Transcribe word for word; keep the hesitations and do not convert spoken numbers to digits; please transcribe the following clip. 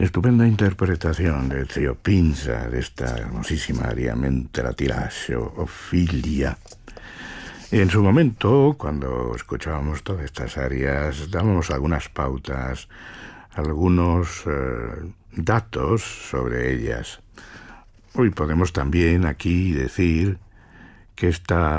Estupenda interpretación de Zio Pinza de esta hermosísima aria Mentre ti lascio, Ofilia. En su momento, cuando escuchábamos todas estas arias, dábamos algunas pautas, algunos eh, datos sobre ellas. Hoy podemos también aquí decir que esta